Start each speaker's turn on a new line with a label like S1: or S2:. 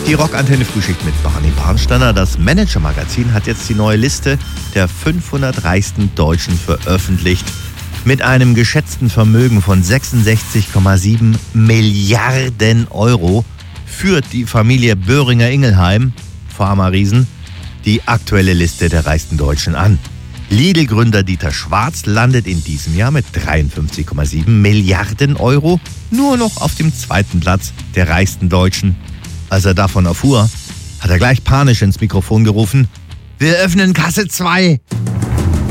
S1: Die Rockantenne Frühschicht mit Barney Barnsteiner. Das Manager-Magazin hat jetzt die neue Liste der 500 reichsten Deutschen veröffentlicht. Mit einem geschätzten Vermögen von 66,7 Milliarden Euro führt die Familie Böhringer-Ingelheim, Pharma-Riesen, die aktuelle Liste der reichsten Deutschen an. Lidl-Gründer Dieter Schwarz landet in diesem Jahr mit 53,7 Milliarden Euro nur noch auf dem zweiten Platz der reichsten Deutschen. Als er davon erfuhr, hat er gleich panisch ins Mikrofon gerufen: Wir öffnen Kasse 2.